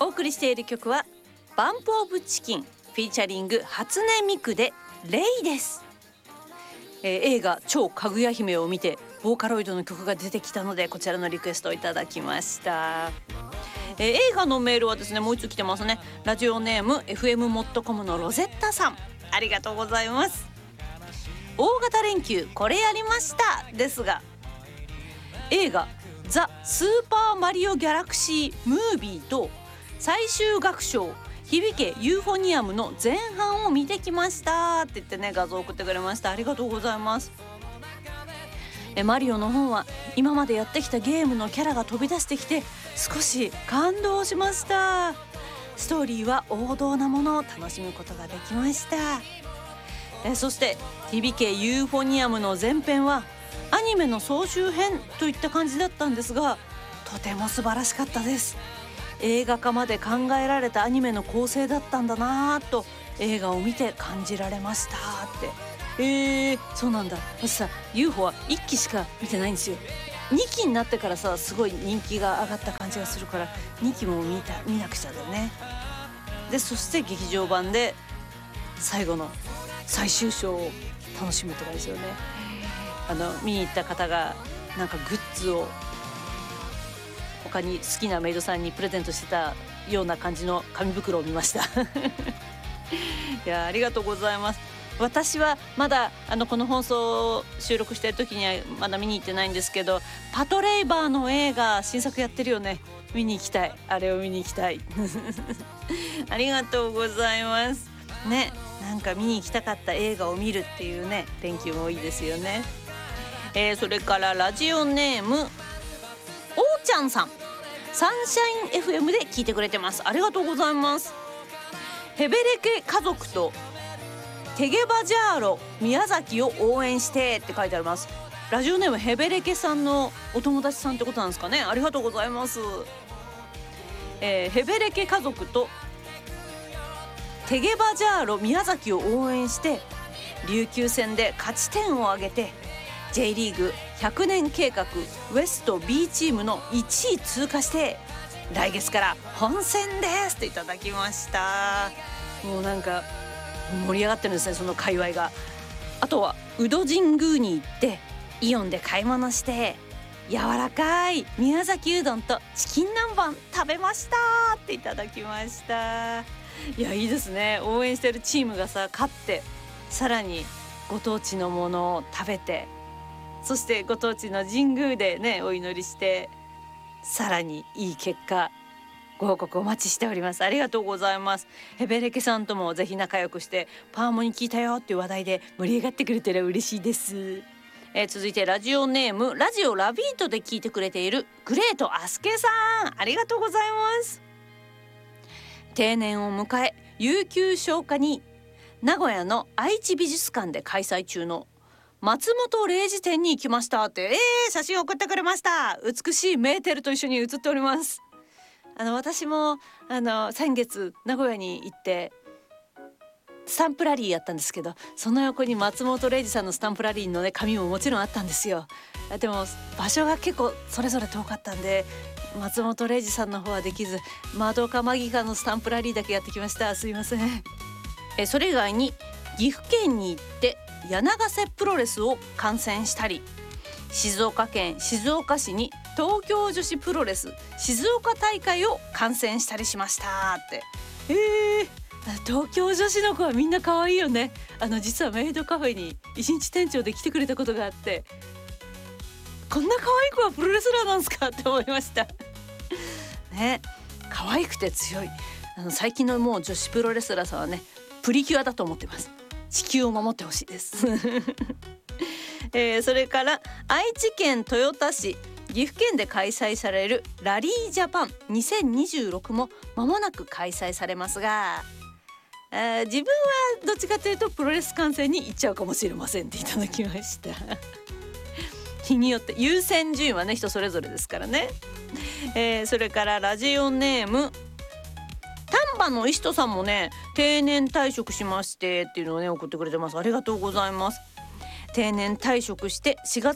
お送りしている曲はバンプオブチキンフィーチャリング初音ミクでレイです。映画超かぐや姫を見てボーカロイドの曲が出てきたので、こちらのリクエストをいただきました。映画のメールはですね、もう一つ来てますね。ラジオネーム FM モットコムのロゼッタさん、ありがとうございます。大型連休これやりましたですが、映画ザ・スーパーマリオギャラクシームービーと最終楽章響けユーフォニアムの前半を見てきましたって言ってね、画像を送ってくれました。ありがとうございます。マリオの方は今までやってきたゲームのキャラが飛び出してきて少し感動しました。ストーリーは王道なものを楽しむことができました。そして響けユーフォニアムの前編はアニメの総集編といった感じだったんですが、とても素晴らしかったです。映画化まで考えられたアニメの構成だったんだなぁと映画を見て感じられましたって。そうなんだ。私さ UFO は1期しか見てないんですよ。2期になってからさすごい人気が上がった感じがするから2期も見なくちゃだよね。でそして劇場版で最後の最終章を楽しむとかですよね。見に行った方がなんかグッズを他に好きなメイドさんにプレゼントしてたような感じの紙袋を見ましたいやありがとうございます。私はまだこの放送を収録している時にはまだ見に行ってないんですけど、パトレイバーの映画新作やってるよね。見に行きたい。あれを見に行きたいありがとうございますね。なんか見に行きたかった映画を見るっていうね連休もいいですよね。それからラジオネームおーちゃんさん、サンシャイン FM で聞いてくれてます。ありがとうございます。ヘベレケ家族とテゲバジャーロ宮崎を応援してって書いてあります。ラジオネームヘベレケさんのお友達さんってことなんですかね。ありがとうございます。ヘベレケ家族とテゲバジャーロ宮崎を応援して琉球戦で勝ち点を挙げて J リーグ100年計画ウエスト B チームの1位通過して来月から本戦ですっていただきました。もうなんか盛り上がってるんですね、その界隈が。あとは宇戸神宮に行ってイオンで買い物して柔らかい宮崎うどんとチキン南蛮食べましたっていただきました。いやいいですね。応援してるチームがさ勝ってさらにご当地のものを食べて、そしてご当地の神宮でねお祈りしてさらにいい結果ご報告お待ちしております。ありがとうございます。ヘベレケさんともぜひ仲良くしてパーモに聞いたよっていう話題で盛り上がってくれたら嬉しいです。続いてラジオネームラジオラビートで聞いてくれているグレートアスケさん、ありがとうございます。定年を迎え有給消化に名古屋の愛知美術館で開催中の松本零士展に行きましたって、写真を送ってくれました。美しいメーテルと一緒に写っております。私も先月名古屋に行ってスタンプラリーやったんですけど、その横に松本零士さんのスタンプラリーのね紙ももちろんあったんですよ。でも場所が結構それぞれ遠かったんで松本零士さんの方はできず、マドカマギカのスタンプラリーだけやってきました。すいません。それ以外に岐阜県に行って柳ヶ瀬プロレスを観戦したり、静岡県静岡市に東京女子プロレス静岡大会を観戦したりしましたって。東京女子の子はみんな可愛いよね。実はメイドカフェに一日店長で来てくれたことがあって、こんな可愛い子はプロレスラーなんすかって思いましたね。可愛くて強い。最近のもう女子プロレスラーさんはねプリキュアだと思ってます。地球を守ってほしいですそれから愛知県豊田市岐阜県で開催されるラリージャパン2026も間もなく開催されますが、自分はどっちかというとプロレス観戦に行っちゃうかもしれませんっていただきました日によって優先順位はね人それぞれですからね。それからラジオネーム丹波の石戸さんもね定年退職しましてっていうのをね送ってくれてます。ありがとうございます。定年退職して4月